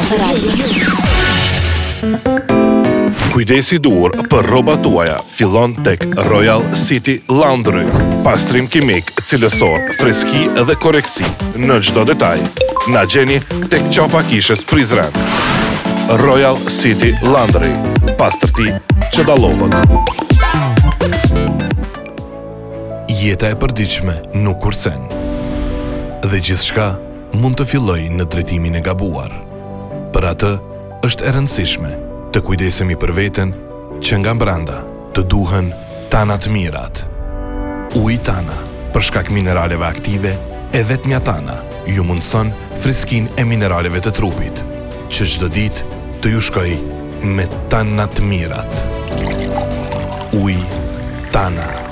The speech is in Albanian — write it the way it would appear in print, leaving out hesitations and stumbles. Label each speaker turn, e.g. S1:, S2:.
S1: Kujdesi dur për rrobat tuaja fillon tek Royal City Laundry. Pastrim kimik, cilësor, freski dhe koreksi në çdo detaj. Na gjeni tek qafa kishës Prizren. Royal City Laundry. Pastërti që dallohet. Jeta e përditshme nuk kursen. Dhe gjithçka mund të fillojë në drejtimin e gabuar. Për atë është e rëndësishme të kujdesemi për veten që nga brenda të duhen Tana të mirat. Uji Tana, për shkak mineraleve aktive, e vetmja Tana ju mundson freskinë e mineraleve të trupit, që çdo ditë të ju shkojë me Tana të mirat. Uji Tana.